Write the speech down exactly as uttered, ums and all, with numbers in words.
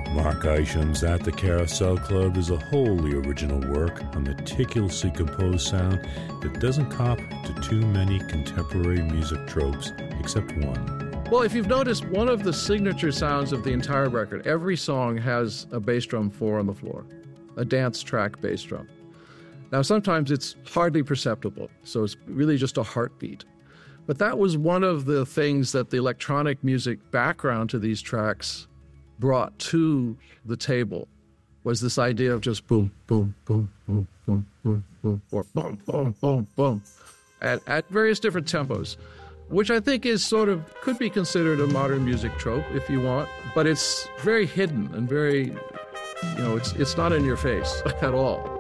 Mark Isham's At the Carousel Club is a wholly original work, a meticulously composed sound that doesn't cop to too many contemporary music tropes, except one. Well, if you've noticed, one of the signature sounds of the entire record, every song has a bass drum four on the floor, a dance track bass drum. Now, sometimes it's hardly perceptible, so it's really just a heartbeat. But that was one of the things that the electronic music background to these tracks brought to the table, was this idea of just boom, boom, boom, boom, boom, boom, boom, or boom, boom, boom, boom, at, at various different tempos, which I think is sort of, could be considered a modern music trope if you want, but it's very hidden and very, you know, it's it's not in your face at all.